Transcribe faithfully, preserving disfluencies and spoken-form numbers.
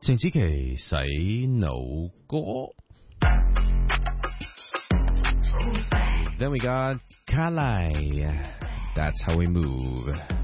鄭子琪洗腦歌。Then we got Kalai. That's how we move.